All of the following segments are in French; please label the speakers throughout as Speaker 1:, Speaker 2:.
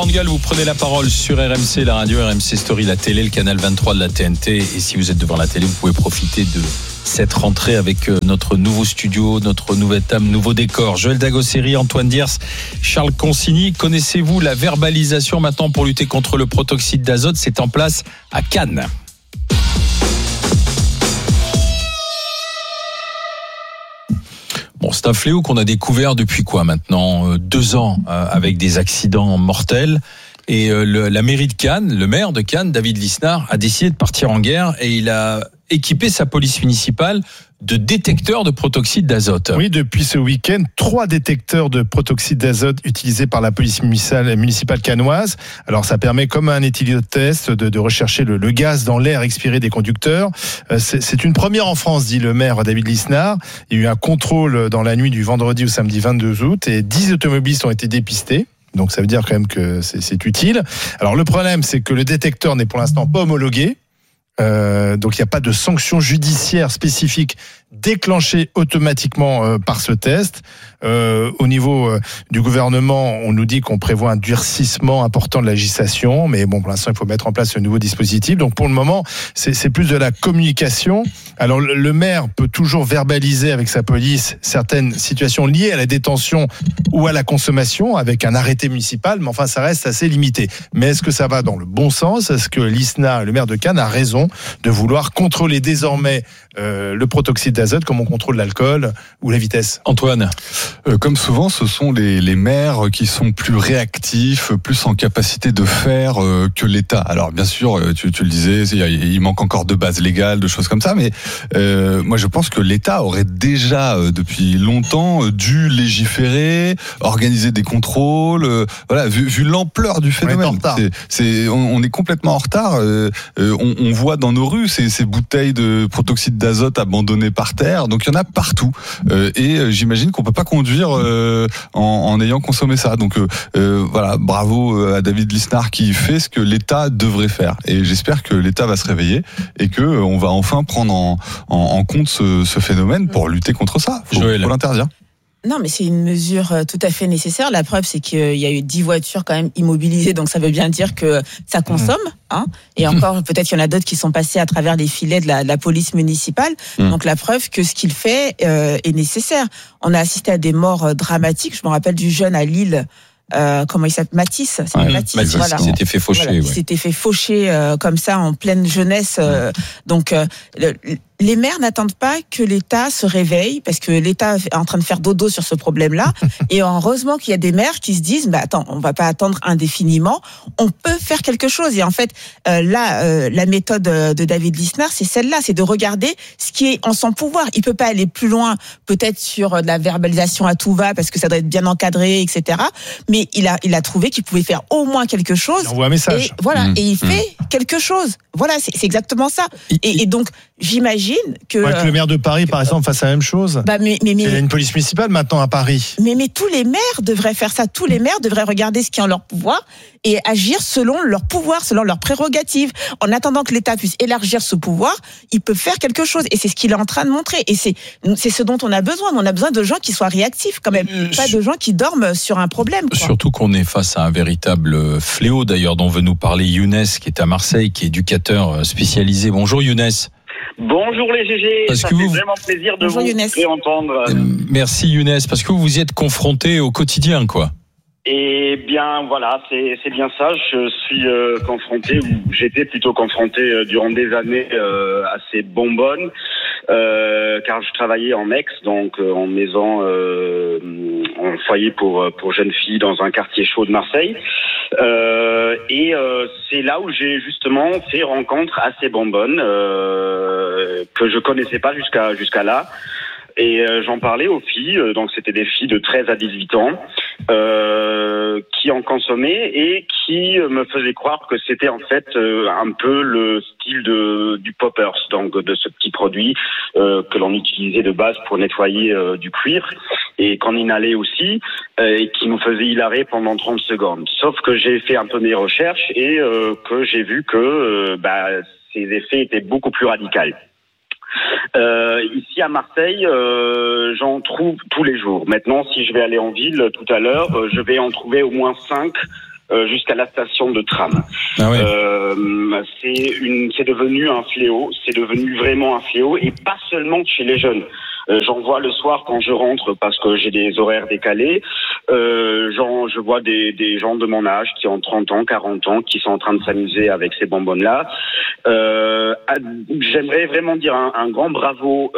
Speaker 1: Mangal, vous prenez la parole sur RMC, la radio, RMC Story, la télé, le canal 23 de la TNT. Et si vous êtes devant la télé, vous pouvez profiter de cette rentrée avec notre nouveau studio, notre nouvelle table, nouveau décor. Joël Dagosseri, Antoine Diers, Charles Consigny. Connaissez-vous la verbalisation maintenant pour lutter contre le protoxyde d'azote? C'est en place à Cannes. Bon, c'est un fléau qu'on a découvert depuis quoi maintenant 2 ans avec des accidents mortels. Et la mairie de Cannes, le maire de Cannes, David Lisnard, a décidé de partir en guerre et il a équipé sa police municipale de détecteurs de protoxyde d'azote.
Speaker 2: Oui, depuis ce week-end, 3 détecteurs de protoxyde d'azote utilisés par la police municipale cannoise. Alors ça permet, comme un éthylotest, de rechercher le gaz dans l'air expiré des conducteurs. C'est une première en France, dit le maire David Lisnard. Il y a eu un contrôle dans la nuit du vendredi au samedi 22 août et 10 automobilistes ont été dépistés. Donc ça veut dire quand même que c'est utile. Alors le problème, c'est que le détecteur n'est pour l'instant pas homologué. Donc il n'y a pas de sanction judiciaire spécifique déclenchée automatiquement par ce test. Au niveau du gouvernement, on nous dit qu'on prévoit un durcissement important de la législation, mais bon, pour l'instant, il faut mettre en place ce nouveau dispositif. Donc pour le moment, c'est plus de la communication. Alors le maire peut toujours verbaliser avec sa police certaines situations liées à la détention ou à la consommation avec un arrêté municipal, mais enfin ça reste assez limité. Mais est-ce que ça va dans le bon sens? Est-ce que Lisnard, le maire de Cannes, a raison de vouloir contrôler désormais le protoxyde d'azote comme on contrôle l'alcool ou la vitesse?
Speaker 1: Antoine,
Speaker 3: comme souvent, ce sont les maires qui sont plus réactifs, plus en capacité de faire que l'État. Alors bien sûr, tu le disais, il manque encore de bases légales, de choses comme ça, mais moi je pense que l'État aurait déjà depuis longtemps dû légiférer, organiser des contrôles. Voilà, vu l'ampleur du phénomène, on est complètement en retard. On voit dans nos rues ces bouteilles de protoxyde d'azote abandonnées par terre, donc il y en a partout. Et j'imagine qu'on peut pas conduire en ayant consommé ça. Donc voilà, bravo à David Lisnard qui fait ce que l'État devrait faire. Et j'espère que l'État va se réveiller et que on va enfin prendre en compte ce phénomène pour lutter contre ça. Faut l'interdire.
Speaker 4: Non, mais c'est une mesure tout à fait nécessaire. La preuve, c'est qu'il y a eu 10 voitures quand même immobilisées, donc ça veut bien dire que ça consomme. Hein. Et encore, peut-être qu'il y en a d'autres qui sont passés à travers les filets de la police municipale. Donc la preuve que ce qu'il fait est nécessaire. On a assisté à des morts dramatiques. Je me rappelle du jeune à Lille. Comment il s'appelle? Matisse.
Speaker 1: Matisse, voilà. Il s'était fait faucher.
Speaker 4: Voilà. Il s'était fait faucher comme ça en pleine jeunesse. Donc les maires n'attendent pas que l'État se réveille parce que l'État est en train de faire dodo sur ce problème-là. Et heureusement qu'il y a des maires qui se disent, attends, on va pas attendre indéfiniment. On peut faire quelque chose. Et en fait, la méthode de David Lisnard, c'est celle-là, c'est de regarder ce qui est en son pouvoir. Il peut pas aller plus loin, peut-être sur de la verbalisation à tout va parce que ça doit être bien encadré, etc. Mais il a trouvé qu'il pouvait faire au moins quelque chose.
Speaker 2: Il envoie un message.
Speaker 4: Et voilà, et il fait quelque chose. Voilà, c'est exactement ça. Et donc, j'imagine que
Speaker 2: le maire de Paris, par exemple, fasse la même chose.
Speaker 4: Mais
Speaker 2: il y a une police municipale maintenant à Paris.
Speaker 4: Mais tous les maires devraient faire ça. Tous les maires devraient regarder ce qui est en leur pouvoir et agir selon leur pouvoir, selon leurs prérogatives. En attendant que l'État puisse élargir ce pouvoir, ils peuvent faire quelque chose. Et c'est ce qu'il est en train de montrer. Et c'est ce dont on a besoin. On a besoin de gens qui soient réactifs quand même. Pas de gens qui dorment sur un problème. Quoi.
Speaker 1: Surtout qu'on est face à un véritable fléau d'ailleurs dont veut nous parler Younes qui est à Marseille, qui est éducateur spécialisé. Bonjour Younes.
Speaker 5: Bonjour les GG, ça fait vraiment plaisir de vous réentendre.
Speaker 1: Merci Younes, parce que vous y êtes confronté au quotidien, quoi.
Speaker 5: Eh bien voilà, c'est bien ça. Je suis confronté, ou j'étais plutôt confronté durant des années assez bonbonnes, car je travaillais en MEX, donc en maison, en foyer pour jeunes filles dans un quartier chaud de Marseille. Et c'est là où j'ai justement fait rencontre assez bonbonnes que je connaissais pas jusqu'à là. Et j'en parlais aux filles, donc c'était des filles de 13 à 18 ans qui en consommaient et qui me faisaient croire que c'était en fait un peu le style du poppers, donc de ce petit produit que l'on utilisait de base pour nettoyer du cuir et qu'on inhalait aussi et qui nous faisait hilarer pendant 30 secondes. Sauf que j'ai fait un peu mes recherches et que j'ai vu que ces effets étaient beaucoup plus radicaux. Ici à Marseille, j'en trouve tous les jours. Maintenant, si je vais aller en ville tout à l'heure, je vais en trouver au moins 5 jusqu'à la station de tram.
Speaker 1: Ah ouais.
Speaker 5: C'est devenu un fléau. C'est devenu vraiment un fléau, et pas seulement chez les jeunes. J'en vois le soir quand je rentre parce que j'ai des horaires décalés. Je vois des gens de mon âge qui ont 30 ans, 40 ans, qui sont en train de s'amuser avec ces bonbonnes-là. J'aimerais vraiment dire un grand bravo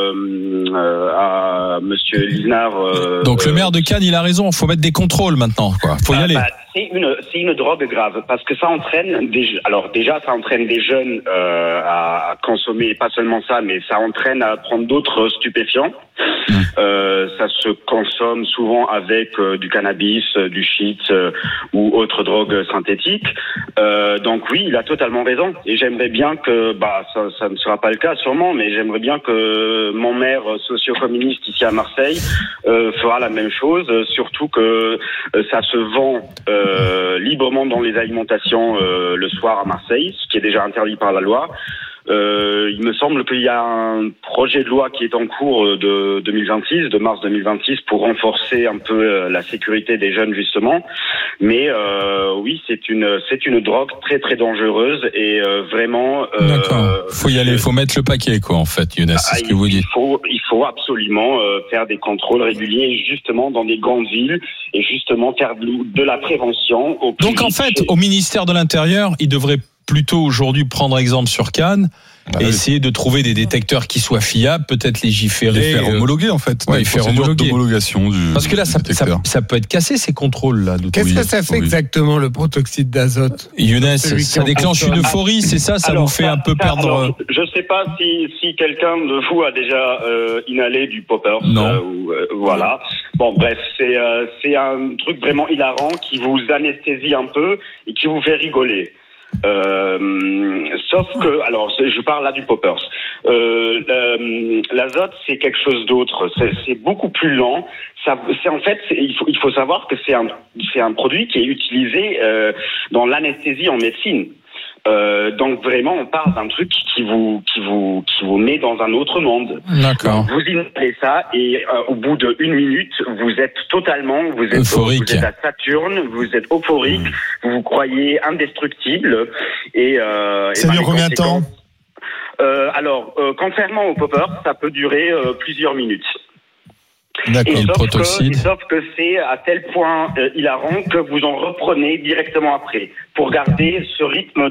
Speaker 5: à Monsieur Liznard.
Speaker 1: Donc le maire de Cannes, il a raison. Il faut mettre des contrôles maintenant, quoi. Faut y aller.
Speaker 5: C'est une drogue grave parce que ça entraîne ça entraîne des jeunes à consommer, pas seulement ça, mais ça entraîne à prendre d'autres stupéfiants. Ça se consomme souvent avec du cannabis, du shit ou autre drogue synthétique. Donc oui, il a totalement raison. Et j'aimerais bien que, ça ne sera pas le cas sûrement, mais j'aimerais bien que mon maire socio-communiste ici à Marseille fera la même chose. Surtout que ça se vend librement dans les alimentations le soir à Marseille, ce qui est déjà interdit par la loi. Il me semble qu'il y a un projet de loi qui est en cours de mars 2026, pour renforcer un peu la sécurité des jeunes justement. Mais oui, c'est une drogue très très dangereuse et vraiment.
Speaker 1: D'accord. Faut y aller, faut mettre le paquet, quoi, en fait, Younes. C'est ce que vous dites.
Speaker 5: Il faut absolument faire des contrôles réguliers, justement dans des grandes villes, et justement faire de la prévention.
Speaker 1: Donc en fait, au ministère de l'Intérieur, il devrait plutôt aujourd'hui prendre exemple sur Cannes et essayer de trouver des détecteurs qui soient fiables, peut-être légiférer,
Speaker 3: les faire homologuer en fait.
Speaker 1: Ouais, faire homologuer.
Speaker 3: D'homologation du
Speaker 1: parce que là, ça peut être cassé, ces contrôles là.
Speaker 6: Qu'est-ce que ça fait exactement, le protoxyde d'azote?
Speaker 1: Younes, ça déclenche une euphorie, c'est ça? Ça vous fait un peu perdre.
Speaker 5: Alors, je ne sais pas si quelqu'un de vous a déjà inhalé du poppers.
Speaker 1: Non.
Speaker 5: Voilà. Bon, bref, c'est un truc vraiment hilarant qui vous anesthésie un peu et qui vous fait rigoler. Sauf que, alors, je parle là du poppers. L'azote, c'est quelque chose d'autre. C'est beaucoup plus lent. Il faut savoir que c'est un produit qui est utilisé dans l'anesthésie en médecine. Donc vraiment, on parle d'un truc qui vous met dans un autre monde.
Speaker 1: D'accord.
Speaker 5: Vous inhalez ça et au bout de 1 minute, vous êtes euphorique. Vous êtes à Saturne, vous êtes euphorique, vous vous croyez indestructible.
Speaker 2: Ça dure combien de temps?
Speaker 5: Alors, contrairement au popper, ça peut durer plusieurs minutes.
Speaker 1: D'accord.
Speaker 5: Sauf que c'est à tel point hilarant que vous en reprenez directement après, pour garder ce rythme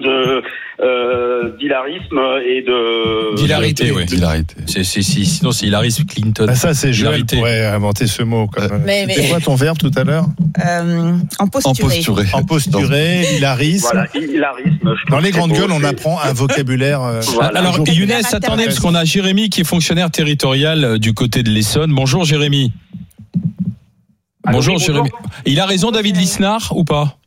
Speaker 5: d'hilarisme et de
Speaker 1: d'hilarité, oui.
Speaker 3: D'hilarité.
Speaker 1: Sinon c'est hilarisme Clinton.
Speaker 2: Ça, c'est Joël qui pourrait inventer ce mot. C'était quoi ton verbe tout à l'heure?
Speaker 4: Emposturer.
Speaker 2: Emposturer, hilarisme.
Speaker 5: Voilà, hilarisme.
Speaker 2: Dans les grandes gueules, on apprend un vocabulaire.
Speaker 5: Voilà.
Speaker 1: Alors, Younes, attendez, parce qu'on a Jérémy qui est fonctionnaire territorial du côté de l'Essonne. Bonjour Jérémy. Bonjour Jérémy. Il a raison, David Lisnard, ou pas?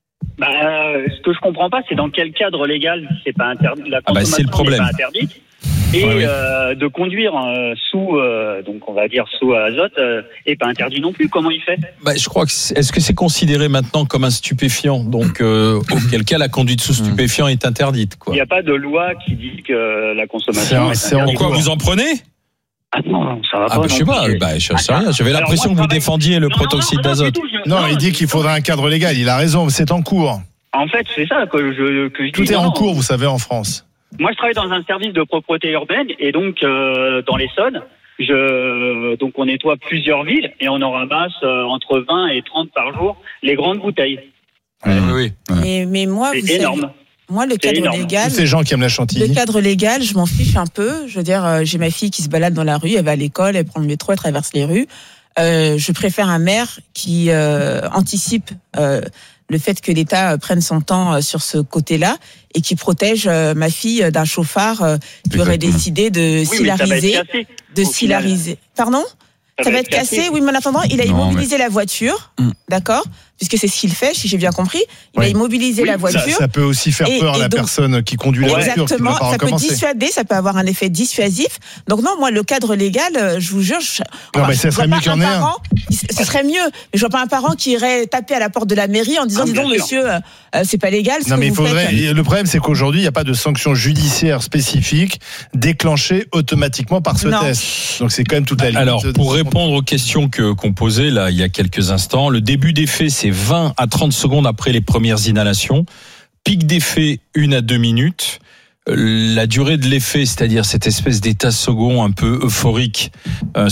Speaker 7: Ce que je comprends pas, c'est dans quel cadre légal c'est pas interdit. La consommation
Speaker 1: c'est le problème.
Speaker 7: n'est pas interdite. Et de conduire sous azote est pas interdit non plus. Comment il fait?
Speaker 1: Je crois que est-ce que c'est considéré maintenant comme un stupéfiant? Donc auquel cas la conduite sous stupéfiant est interdite, quoi.
Speaker 7: Il n'y a pas de loi qui dit que la consommation est interdite.
Speaker 1: Pourquoi vous en prenez?
Speaker 7: Ah non, ça va pas.
Speaker 1: Je sais pas, je sais rien. J'avais l'impression que vous défendiez le protoxyde d'azote.
Speaker 2: Non, il dit qu'il faudra un cadre légal. Il a raison, c'est en cours.
Speaker 7: En fait, c'est ça que je
Speaker 2: Tout
Speaker 7: dis.
Speaker 2: est en cours, vous savez, en France.
Speaker 7: Moi, je travaille dans un service de propreté urbaine et donc dans l'Essonne, donc on nettoie plusieurs villes et on en ramasse entre 20 et 30 par jour les grandes bouteilles.
Speaker 1: Oui.
Speaker 4: Mais moi,
Speaker 7: c'est
Speaker 4: vous savez,
Speaker 7: énorme.
Speaker 4: moi, le cadre légal.
Speaker 2: Tous ces gens qui aiment la chantilly.
Speaker 4: Le cadre légal, je m'en fiche un peu. Je veux dire, j'ai ma fille qui se balade dans la rue, elle va à l'école, elle prend le métro, elle traverse les rues. Je préfère un maire qui anticipe le fait que l'État prenne son temps sur ce côté-là et qui protège ma fille d'un chauffard qui aurait décidé de silariser. Pardon? Ça va être cassé, oui, mais en attendant, il a immobilisé la voiture, d'accord? Puisque c'est ce qu'il fait, si j'ai bien compris. Il a immobilisé la voiture.
Speaker 2: Ça peut aussi faire peur à la personne qui conduit la voiture.
Speaker 4: Exactement, ça peut dissuader, ça peut avoir un effet dissuasif. Donc non, moi, le cadre légal, je vous jure...
Speaker 2: mais ça serait mieux qu'il y en ait un.
Speaker 4: Ce serait mieux, mais je vois pas un parent qui irait taper à la porte de la mairie en disant, dis donc, monsieur, c'est pas légal ce que vous faites.
Speaker 2: Le problème, c'est qu'aujourd'hui, il n'y a pas de sanction judiciaire spécifique déclenchée automatiquement par ce test. Donc c'est quand même toute la limite.
Speaker 1: Alors, pour répondre aux questions qu'on posait là il y a quelques instants, le début des faits, c'est c'est 20 à 30 secondes après les premières inhalations. Pic d'effet 1 à 2 minutes. La durée de l'effet, c'est-à-dire cette espèce d'état second un peu euphorique,